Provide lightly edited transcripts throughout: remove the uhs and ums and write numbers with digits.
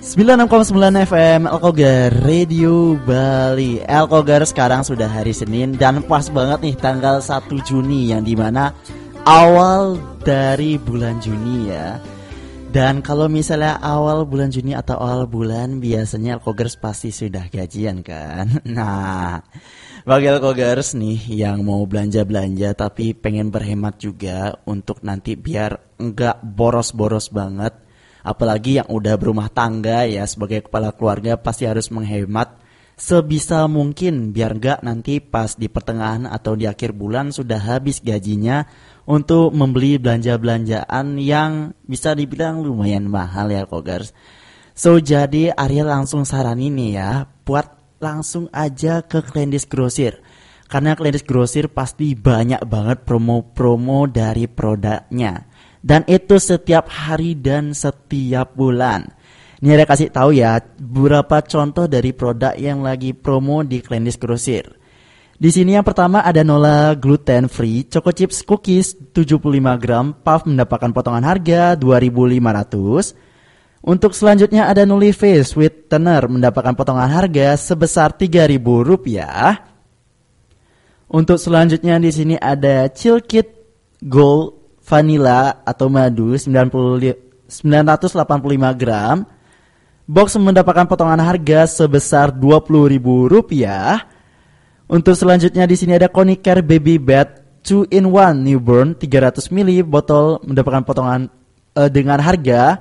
96,9 FM Elkogar Radio Bali. Elkogar sekarang sudah hari Senin dan pas banget nih tanggal 1 Juni yang dimana awal dari bulan Juni ya. Dan kalau misalnya awal bulan Juni atau awal bulan biasanya Elkogers pasti sudah gajian kan. Nah, bagi Elkogers nih yang mau belanja-belanja tapi pengen berhemat juga untuk nanti biar enggak boros-boros banget. Apalagi yang udah berumah tangga ya, sebagai kepala keluarga pasti harus menghemat sebisa mungkin biar enggak nanti pas di pertengahan atau di akhir bulan sudah habis gajinya untuk membeli belanja-belanjaan yang bisa dibilang lumayan mahal ya Kogers. So jadi Arya langsung saranin nih ya, buat langsung aja ke Kleindis Grosir. Karena Kleindis Grosir pasti banyak banget promo-promo dari produknya. Dan itu setiap hari dan setiap bulan. Ini ada kasih tahu ya beberapa contoh dari produk yang lagi promo di Kleindis Grosir. Di sini yang pertama ada Nola gluten free Choco Chips Cookies 75 gram puff mendapatkan potongan harga 2.500. Untuk selanjutnya ada Nullife Sweetener mendapatkan potongan harga sebesar Rp3.000. Untuk selanjutnya di sini ada Chill Kit Gold Vanilla atau madu 985 gram. Box mendapatkan potongan harga sebesar Rp20.000. Untuk selanjutnya di sini ada Konicare Baby Bed 2-in-1 Newborn 300 ml botol mendapatkan potongan dengan harga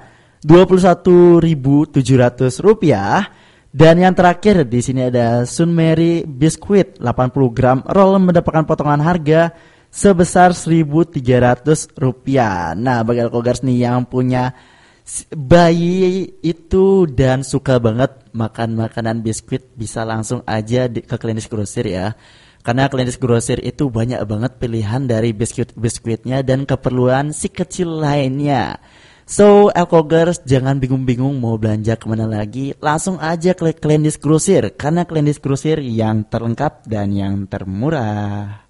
Rp21.700. Dan yang terakhir di sini ada Sunmeri Biskuit 80 gram roll mendapatkan potongan harga sebesar Rp1.300. Nah, bagi Elkogers nih yang punya bayi itu dan suka banget makan makanan biskuit, bisa langsung aja ke Kleindis Grosir ya. Karena Kleindis Grosir itu banyak banget pilihan dari biskuit-biskuitnya dan keperluan si kecil lainnya. So, Elkogers jangan bingung-bingung mau belanja kemana lagi, langsung aja ke Kleindis Grosir. Karena Kleindis Grosir yang terlengkap dan yang termurah.